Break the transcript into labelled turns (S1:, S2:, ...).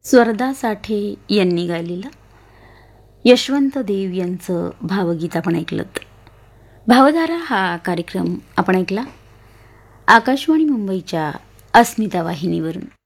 S1: स्वर्धा साठे यांनी गायलेलं यशवंत देव यांचं भावगीत आपण ऐकलं. भावधारा हा कार्यक्रम आपण ऐकला आकाशवाणी मुंबईच्या अस्मिता वाहिनीवरून.